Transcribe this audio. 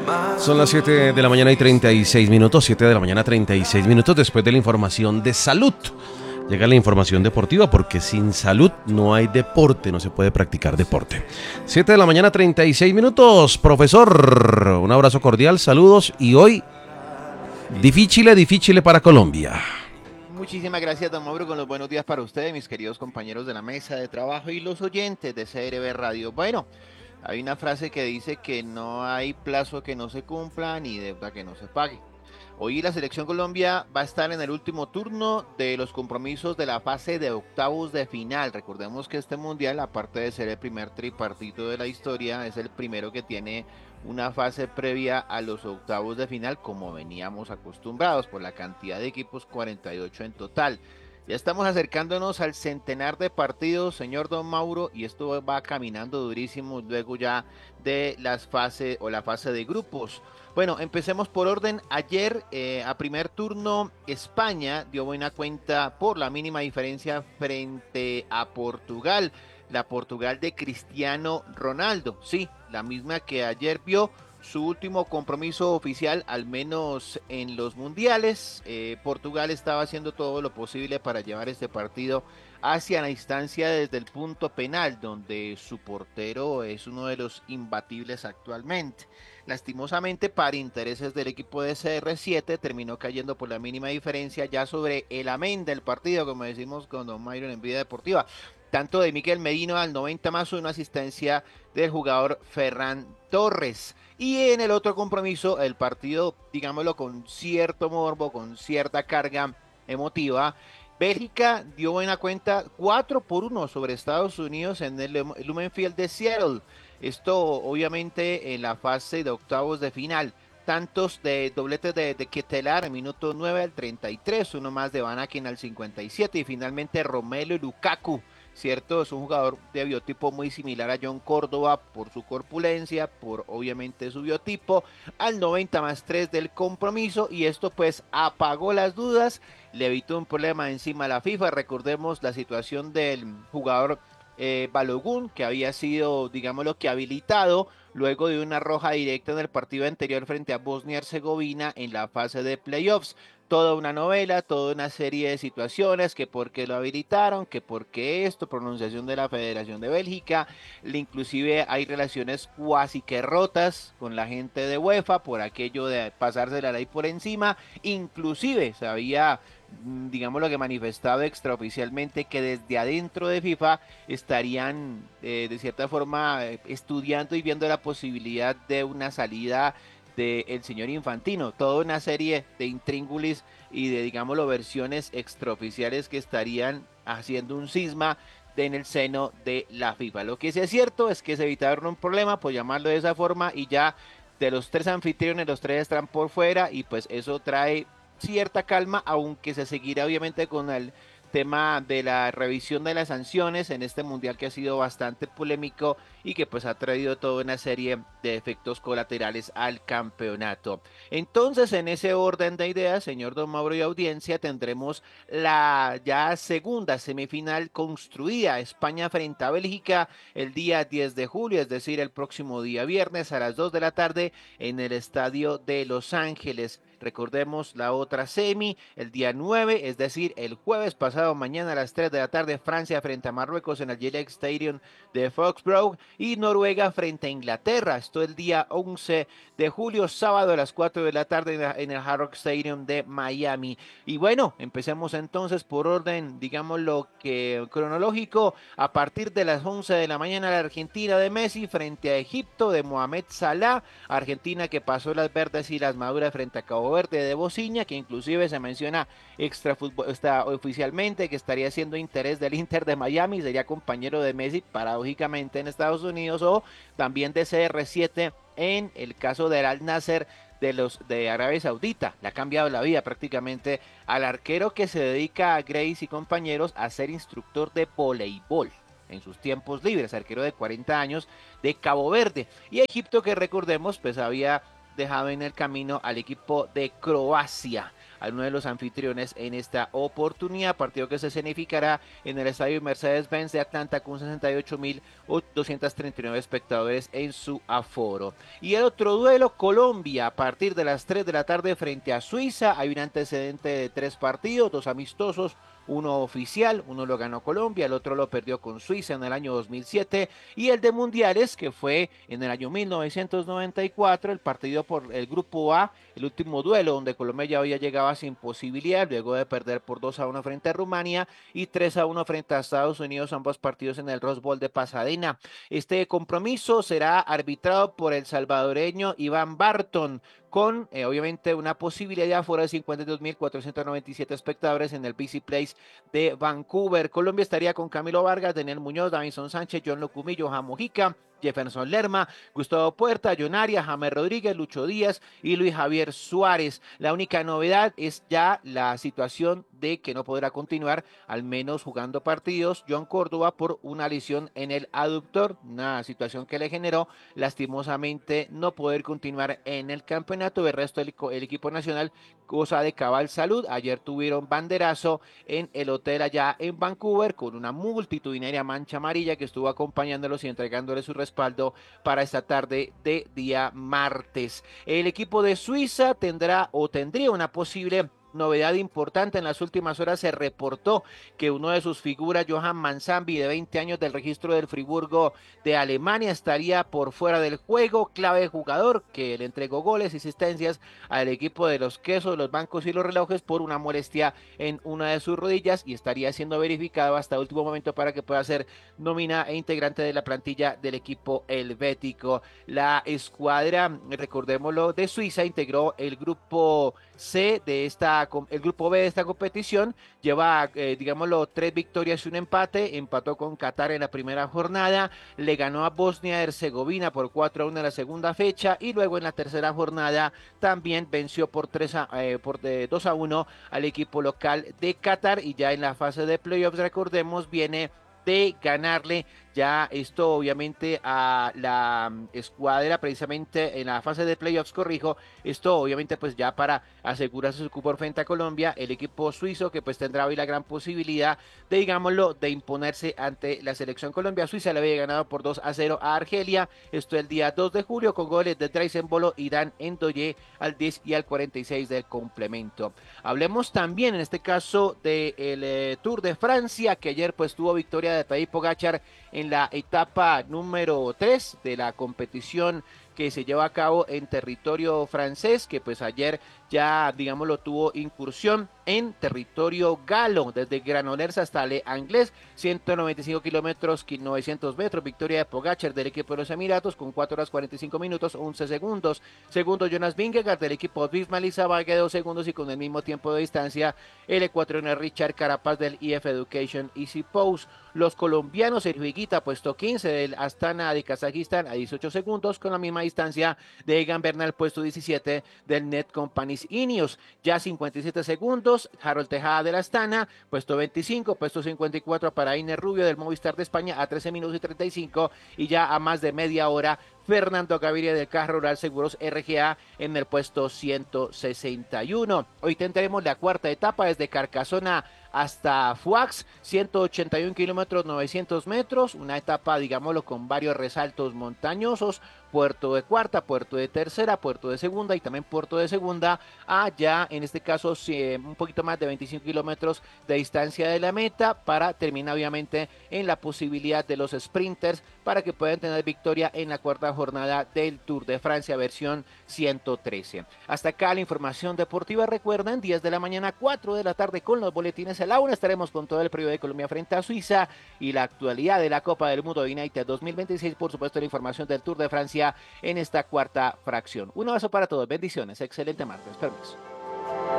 Son las 7 de la mañana y 36 minutos, 7 de la mañana 36 minutos después de la información de salud. Llega la información deportiva porque sin salud no hay deporte, no se puede practicar deporte. 7 de la mañana 36 minutos, profesor, un abrazo cordial, saludos y hoy difícil para Colombia. Muchísimas gracias, don Mauro, con los buenos días para ustedes, mis queridos compañeros de la mesa de trabajo y los oyentes de CRB Radio. Bueno, hay una frase que dice que no hay plazo que no se cumpla ni deuda que no se pague. Hoy la selección Colombia va a estar en el último turno de los compromisos de la fase de octavos de final. Recordemos que este mundial, aparte de ser el primer tripartito de la historia, es el primero que tiene una fase previa a los octavos de final, como veníamos acostumbrados por la cantidad de equipos, 48 en total. Ya estamos acercándonos al centenar de partidos, señor Don Mauro, y esto va caminando durísimo luego ya de las fases o la fase de grupos. Bueno, empecemos por orden. Ayer, a primer turno, España dio buena cuenta por la mínima diferencia frente a Portugal. La Portugal de Cristiano Ronaldo. Sí, la misma que ayer vio su último compromiso oficial, al menos en los mundiales. Portugal estaba haciendo todo lo posible para llevar este partido hacia la instancia desde el punto penal, donde su portero es uno de los imbatibles actualmente. Lastimosamente, para intereses del equipo de CR7, terminó cayendo por la mínima diferencia ya sobre el amén del partido, como decimos con Don Mayron en Vida Deportiva. Tanto de Miguel Medino al 90 más una asistencia del jugador Ferran Torres. Y en el otro compromiso, el partido, digámoslo, con cierto morbo, con cierta carga emotiva, Bélgica dio buena cuenta 4-1 sobre Estados Unidos en el Lumenfield de Seattle. Esto obviamente en la fase de octavos de final. Tantos de dobletes de Ketelar en minuto 9 al 33, uno más de Van Aken al 57 y finalmente Romelu Lukaku, ¿cierto? Es un jugador de biotipo muy similar a John Córdoba por su corpulencia, por obviamente su biotipo, al 90 más 3 del compromiso y esto pues apagó las dudas, le evitó un problema encima a la FIFA. Recordemos la situación del jugador Balogun, que había sido, digámoslo, que habilitado luego de una roja directa en el partido anterior frente a Bosnia-Herzegovina en la fase de playoffs. Toda una novela, toda una serie de situaciones, que por qué lo habilitaron, que por qué esto, pronunciación de la Federación de Bélgica, inclusive hay relaciones cuasi que rotas con la gente de UEFA por aquello de pasarse la ley por encima, inclusive se había digamos lo que manifestado extraoficialmente que desde adentro de FIFA estarían de cierta forma estudiando y viendo la posibilidad de una salida del señor Infantino, toda una serie de intríngulis y de digámoslo versiones extraoficiales que estarían haciendo un cisma en el seno de la FIFA. Lo que sí es cierto es que se evitaron un problema, por llamarlo de esa forma, y ya de los tres anfitriones, los tres están por fuera y pues eso trae cierta calma, aunque se seguirá obviamente con el tema de la revisión de las sanciones en este mundial que ha sido bastante polémico y que pues ha traído toda una serie de efectos colaterales al campeonato. Entonces, en ese orden de ideas, señor Don Mauro y audiencia, tendremos la ya segunda semifinal construida, España frente a Bélgica, el día 10 de julio, es decir, el próximo día viernes a las 2 de la tarde en el estadio de Los Ángeles. Recordemos la otra semi, el día 9, es decir, el jueves pasado mañana a las 3 de la tarde, Francia frente a Marruecos en el Gillette Stadium de Foxborough y Noruega frente a Inglaterra. Esto el día 11 de julio, sábado a las 4 de la tarde en el Hard Rock Stadium de Miami. Y bueno, empecemos entonces por orden, digamos lo que cronológico. A partir de las 11 de la mañana, la Argentina de Messi frente a Egipto de Mohamed Salah. Argentina que pasó las verdes y las maduras frente a Cabo Verde de Bociña, que inclusive se menciona oficialmente que estaría siendo interés del Inter de Miami, sería compañero de Messi paradójicamente en Estados Unidos, o también de CR7 en el caso del Al Nasser de Arabia Saudita. Le ha cambiado la vida prácticamente al arquero que se dedica a Grace y compañeros a ser instructor de voleibol en sus tiempos libres, arquero de 40 años de Cabo Verde. Y Egipto, que recordemos, pues había dejado en el camino al equipo de Croacia. a uno de los anfitriones en esta oportunidad, partido que se escenificará en el estadio Mercedes-Benz de Atlanta con 68.239 espectadores en su aforo. Y el otro duelo, Colombia, a partir de las 3 de la tarde frente a Suiza. Hay un antecedente de 3 partidos, 2 amistosos, uno oficial, uno lo ganó Colombia, el otro lo perdió con Suiza en el año 2007, y el de mundiales, que fue en el año 1994, el partido por el grupo A, el último duelo donde Colombia ya había llegado sin posibilidad, luego de perder por 2-1 frente a Rumania y 3-1 frente a Estados Unidos, ambos partidos en el Rose Bowl de Pasadena. Este compromiso será arbitrado por el salvadoreño Iván Barton, con obviamente una posibilidad de aforo de 52.497 espectadores en el BC Place de Vancouver. Colombia estaría con Camilo Vargas, Daniel Muñoz, Davinson Sánchez, John Locumillo, Johan Mojica, Jefferson Lerma, Gustavo Puerta, John Arias, James Rodríguez, Lucho Díaz y Luis Javier Suárez. La única novedad es ya la situación de que no podrá continuar, al menos jugando partidos, John Córdoba por una lesión en el aductor, una situación que le generó lastimosamente no poder continuar en el campeonato. El resto el equipo nacional goza de cabal salud. Ayer tuvieron banderazo en el hotel allá en Vancouver con una multitudinaria mancha amarilla que estuvo acompañándolos y entregándoles su respaldo para esta tarde de día martes. El equipo de Suiza tendría una posible novedad importante. En las últimas horas se reportó que uno de sus figuras, Johan Manzambi, de 20 años del registro del Friburgo de Alemania, estaría por fuera del juego. Clave jugador que le entregó goles y asistencias al equipo de los quesos, los bancos y los relojes por una molestia en una de sus rodillas, y estaría siendo verificado hasta último momento para que pueda ser nómina e integrante de la plantilla del equipo helvético. La escuadra, recordémoslo, de Suiza integró el grupo C de el grupo B de esta competición. Lleva, digámoslo, 3 victorias y un empate. Empató con Qatar en la primera jornada, le ganó a Bosnia-Herzegovina por 4-1 en la segunda fecha, y luego en la tercera jornada también venció por 2-1 al equipo local de Qatar, y ya en la fase de playoffs, recordemos, viene de ganarle ya esto obviamente a la escuadra precisamente en la fase de playoffs, corrijo, esto obviamente pues ya para asegurarse su cupo frente a Colombia, el equipo suizo que pues tendrá hoy la gran posibilidad de, digámoslo, de imponerse ante la selección Colombia. Suiza le había ganado por 2-0 a Argelia, esto el día 2 de julio con goles de Draisen Bolo y Dan Ndoye al 10 y al 46 del complemento. Hablemos también en este caso del Tour de Francia, que ayer pues tuvo victoria de Tadej Pogačar en la etapa número 3 de la competición que se lleva a cabo en territorio francés, que pues ayer ya, digámoslo, tuvo incursión en territorio galo, desde Granollers hasta Le Anglais, 195 kilómetros, 900 metros, victoria de Pogačar del equipo de los Emiratos con 4 horas 45 minutos, 11 segundos. Segundo, Jonas Vingegaard del equipo Visma Lease 2 segundos, y con el mismo tiempo de distancia, el ecuatoriano Richard Carapaz del EF Education Easy Post. Los colombianos, Sergio Higuita, puesto 15 del Astana de Kazajistán a 18 segundos, con la misma distancia de Egan Bernal, puesto 17 del Net Companies Ineos. Ya 57 segundos, Harold Tejada del Astana, puesto 25, puesto 54 para Iner Rubio del Movistar de España a 13 minutos y 35, y ya a más de media hora, Fernando Gaviria del Caja Rural Seguros RGA en el puesto 161. Hoy tendremos la cuarta etapa desde Carcasona hasta Fuax, 181 kilómetros, 900 metros, una etapa, digámoslo, con varios resaltos montañosos, puerto de cuarta, puerto de tercera, puerto de segunda y también puerto de segunda, allá en este caso un poquito más de 25 kilómetros de distancia de la meta, para terminar obviamente en la posibilidad de los sprinters para que puedan tener victoria en la cuarta jornada del Tour de Francia versión 113. Hasta acá la información deportiva. Recuerden, 10 de la mañana, 4 de la tarde con los boletines a la una, estaremos con todo el periodo de Colombia frente a Suiza y la actualidad de la Copa del Mundo United 2026, por supuesto la información del Tour de Francia en esta cuarta fracción. Un abrazo para todos, bendiciones, excelente martes, permiso.